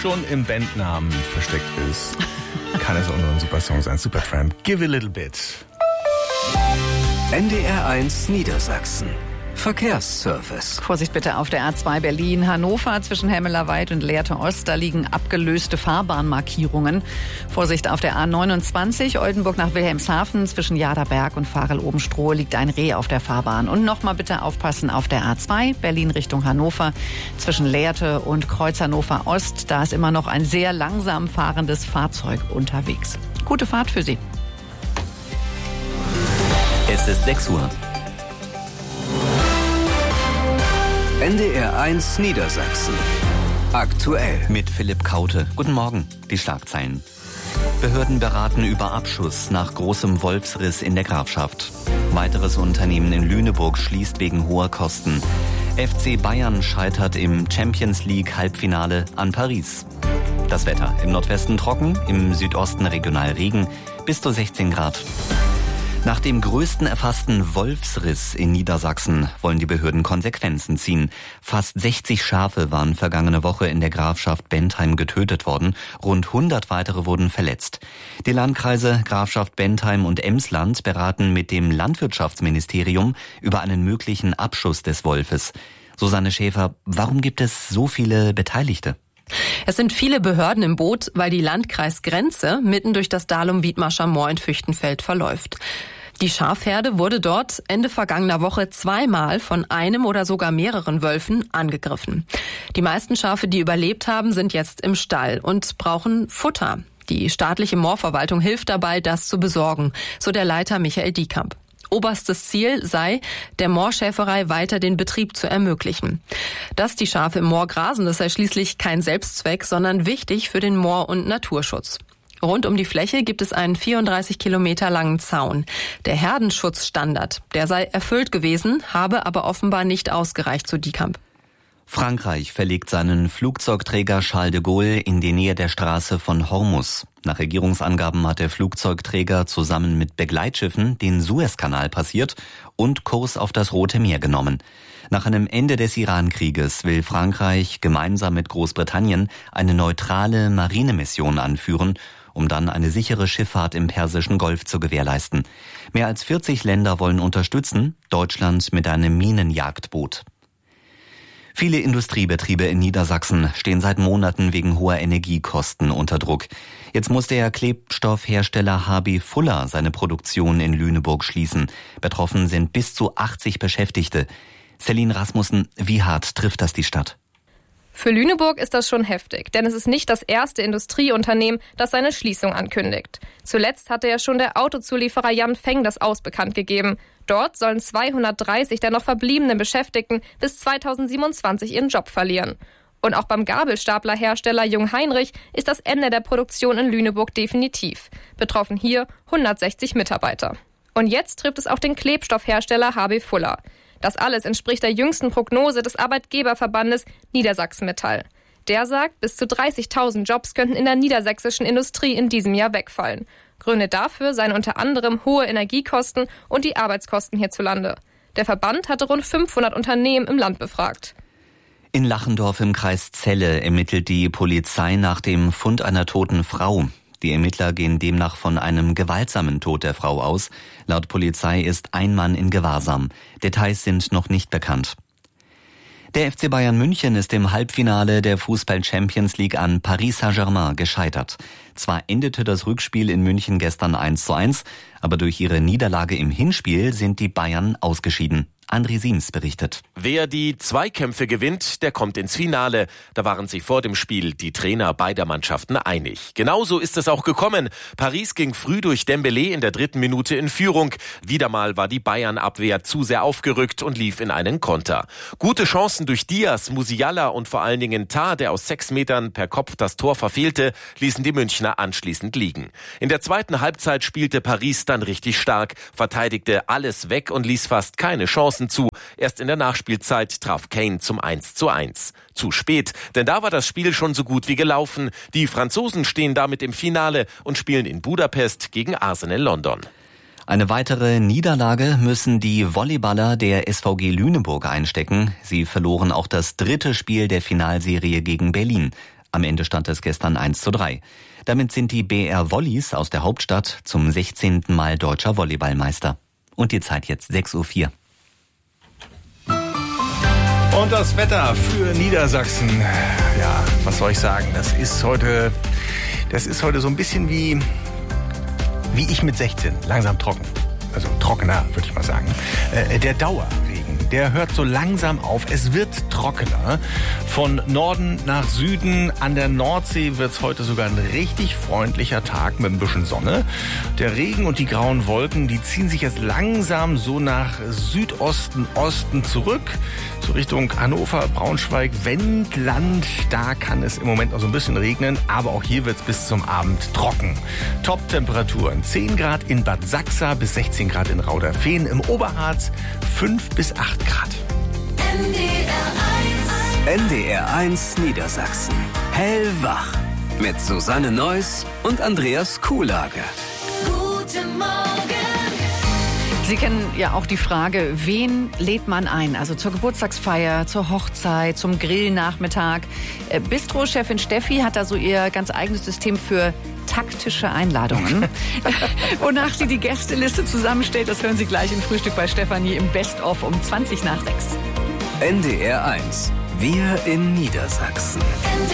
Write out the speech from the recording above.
schon im Bandnamen versteckt ist, kann es auch nur ein super Song sein. Supertramp, Give a Little Bit. NDR1 Niedersachsen. Verkehrsservice. Vorsicht bitte auf der A2 Berlin-Hannover zwischen Hemmelerweid und Lehrte Ost. Da liegen abgelöste Fahrbahnmarkierungen. Vorsicht auf der A29 Oldenburg nach Wilhelmshaven zwischen Jaderberg und Farel-Obenstrohe liegt ein Reh auf der Fahrbahn. Und nochmal bitte aufpassen auf der A2 Berlin Richtung Hannover zwischen Lehrte und Kreuz Hannover Ost. Da ist immer noch ein sehr langsam fahrendes Fahrzeug unterwegs. Gute Fahrt für Sie. Es ist 6 Uhr. NDR1 Niedersachsen. Aktuell. Mit Philipp Kaute. Guten Morgen. Die Schlagzeilen. Behörden beraten über Abschuss nach großem Wolfsriss in der Grafschaft. Weiteres Unternehmen in Lüneburg schließt wegen hoher Kosten. FC Bayern scheitert im Champions League Halbfinale an Paris. Das Wetter. Im Nordwesten trocken, im Südosten regional Regen, bis zu 16 Grad. Nach dem größten erfassten Wolfsriss in Niedersachsen wollen die Behörden Konsequenzen ziehen. Fast 60 Schafe waren vergangene Woche in der Grafschaft Bentheim getötet worden. Rund 100 weitere wurden verletzt. Die Landkreise Grafschaft Bentheim und Emsland beraten mit dem Landwirtschaftsministerium über einen möglichen Abschuss des Wolfes. Susanne Schäfer, warum gibt es so viele Beteiligte? Es sind viele Behörden im Boot, weil die Landkreisgrenze mitten durch das Dahlum-Wiedmarscher Moor in Füchtenfeld verläuft. Die Schafherde wurde dort Ende vergangener Woche zweimal von einem oder sogar mehreren Wölfen angegriffen. Die meisten Schafe, die überlebt haben, sind jetzt im Stall und brauchen Futter. Die staatliche Moorverwaltung hilft dabei, das zu besorgen, so der Leiter Michael Diekamp. Oberstes Ziel sei, der Moorschäferei weiter den Betrieb zu ermöglichen. Dass die Schafe im Moor grasen, das sei schließlich kein Selbstzweck, sondern wichtig für den Moor- und Naturschutz. Rund um die Fläche gibt es einen 34 Kilometer langen Zaun. Der Herdenschutzstandard, der sei erfüllt gewesen, habe aber offenbar nicht ausgereicht, so Diekamp. Frankreich verlegt seinen Flugzeugträger Charles de Gaulle in die Nähe der Straße von Hormuz. Nach Regierungsangaben hat der Flugzeugträger zusammen mit Begleitschiffen den Suezkanal passiert und Kurs auf das Rote Meer genommen. Nach einem Ende des Iran-Krieges will Frankreich gemeinsam mit Großbritannien eine neutrale Marinemission anführen, um dann eine sichere Schifffahrt im Persischen Golf zu gewährleisten. Mehr als 40 Länder wollen unterstützen, Deutschland mit einem Minenjagdboot. Viele Industriebetriebe in Niedersachsen stehen seit Monaten wegen hoher Energiekosten unter Druck. Jetzt muss der Klebstoffhersteller HB Fuller seine Produktion in Lüneburg schließen. Betroffen sind bis zu 80 Beschäftigte. Celine Rasmussen, wie hart trifft das die Stadt? Für Lüneburg ist das schon heftig, denn es ist nicht das erste Industrieunternehmen, das seine Schließung ankündigt. Zuletzt hatte ja schon der Autozulieferer Jan Feng das Aus bekannt gegeben. Dort sollen 230 der noch verbliebenen Beschäftigten bis 2027 ihren Job verlieren. Und auch beim Gabelstaplerhersteller Jungheinrich ist das Ende der Produktion in Lüneburg definitiv. Betroffen hier 160 Mitarbeiter. Und jetzt trifft es auch den Klebstoffhersteller HB Fuller. Das alles entspricht der jüngsten Prognose des Arbeitgeberverbandes Niedersachsen Metall. Der sagt, bis zu 30.000 Jobs könnten in der niedersächsischen Industrie in diesem Jahr wegfallen. Gründe dafür seien unter anderem hohe Energiekosten und die Arbeitskosten hierzulande. Der Verband hatte rund 500 Unternehmen im Land befragt. In Lachendorf im Kreis Celle ermittelt die Polizei nach dem Fund einer toten Frau. Die Ermittler gehen demnach von einem gewaltsamen Tod der Frau aus. Laut Polizei ist ein Mann in Gewahrsam. Details sind noch nicht bekannt. Der FC Bayern München ist im Halbfinale der Fußball-Champions League an Paris Saint-Germain gescheitert. Zwar endete das Rückspiel in München gestern 1:1, aber durch ihre Niederlage im Hinspiel sind die Bayern ausgeschieden. André Siems berichtet. Wer die Zweikämpfe gewinnt, der kommt ins Finale. Da waren sich vor dem Spiel die Trainer beider Mannschaften einig. Genauso ist es auch gekommen. Paris ging früh durch Dembélé in der 3. Minute in Führung. Wieder mal war die Bayern-Abwehr zu sehr aufgerückt und lief in einen Konter. Gute Chancen durch Diaz, Musiala und vor allen Dingen Tah, der aus 6 Metern per Kopf das Tor verfehlte, ließen die Münchner anschließend liegen. In der zweiten Halbzeit spielte Paris dann richtig stark, verteidigte alles weg und ließ fast keine Chancen zu. Erst in der Nachspielzeit traf Kane zum 1:1. Zu spät, denn da war das Spiel schon so gut wie gelaufen. Die Franzosen stehen damit im Finale und spielen in Budapest gegen Arsenal London. Eine weitere Niederlage müssen die Volleyballer der SVG Lüneburg einstecken. Sie verloren auch das 3. Spiel der Finalserie gegen Berlin. Am Ende stand es gestern 1:3. Damit sind die BR Volleys aus der Hauptstadt zum 16. Mal deutscher Volleyballmeister. Und die Zeit jetzt 6:04 Uhr. Und das Wetter für Niedersachsen. Ja, was soll ich sagen? Das ist heute so ein bisschen wie ich mit 16. Langsam trocken. Also trockener, würde ich mal sagen. Der Dauerregen, der hört so langsam auf. Es wird trockener. Von Norden nach Süden an der Nordsee wird es heute sogar ein richtig freundlicher Tag mit ein bisschen Sonne. Der Regen und die grauen Wolken, die ziehen sich jetzt langsam so nach Südosten, Osten zurück. So Richtung Hannover, Braunschweig, Wendland. Da kann es im Moment noch so ein bisschen regnen. Aber auch hier wird es bis zum Abend trocken. Top-Temperaturen 10 Grad in Bad Sachsa bis 16 Grad in Rauderfehn. Im Oberharz 5 bis 8 Grad. NDR 1 Niedersachsen. Hellwach. Mit Susanne Neuss und Andreas Kuhlage. Guten Morgen. Sie kennen ja auch die Frage, wen lädt man ein? Also zur Geburtstagsfeier, zur Hochzeit, zum Grillnachmittag. Bistro-Chefin Steffi hat da so ihr ganz eigenes System für taktische Einladungen. Wonach sie die Gästeliste zusammenstellt, das hören Sie gleich im Frühstück bei Stefanie im Best-of um 20 nach 6. NDR 1. Wir in Niedersachsen.